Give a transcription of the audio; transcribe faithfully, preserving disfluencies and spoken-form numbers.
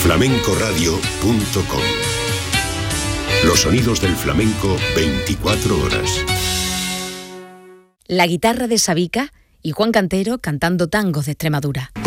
flamencoradio punto com. Los sonidos del flamenco veinticuatro horas. La guitarra de Sabica y Juan Cantero cantando tangos de Extremadura.